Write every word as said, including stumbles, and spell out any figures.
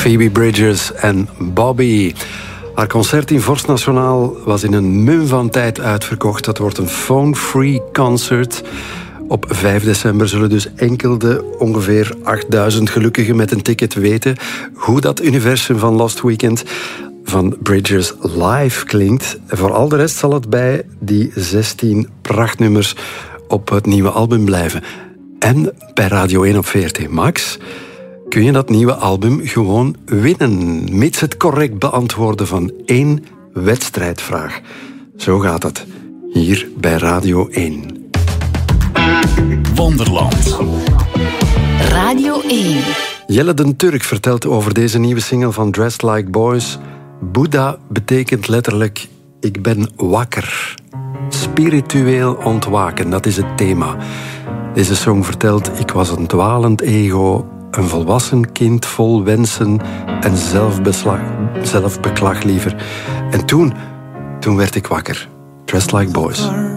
Phoebe Bridgers en Bobby. Haar concert in Vorst Nationaal was in een mum van tijd uitverkocht. Dat wordt een phone-free concert. Op vijf december zullen dus enkel de ongeveer achtduizend gelukkigen met een ticket weten hoe dat universum van Lost Weekend van Bridgers live klinkt. Voor al de rest zal het bij die zestien prachtnummers op het nieuwe album blijven. En bij Radio één op V R T Max kun je dat nieuwe album gewoon winnen, mits het correct beantwoorden van één wedstrijdvraag. Zo gaat het hier bij Radio één. Wonderland. Radio één. Jelle den Turk vertelt over deze nieuwe single van Dressed Like Boys. Boeddha betekent letterlijk ik ben wakker. Spiritueel ontwaken, dat is het thema. Deze song vertelt ik was een dwalend ego, een volwassen kind vol wensen en zelfbeslag, zelfbeklag liever. En toen, toen werd ik wakker. Dressed Like Boys.